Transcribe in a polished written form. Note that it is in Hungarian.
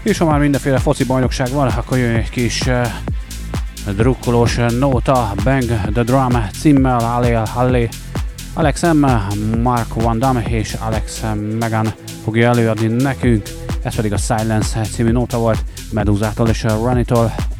És ha már mindenféle foci bajnokság van, akkor jön egy kis drukkolós nóta, Bang the Drum címmel, Aleel Hallé, Alex M, Mark Van Damme és Alex Megan fogja előadni nekünk, ez pedig a Silence című nóta volt, Medúzától és a Runny-tól.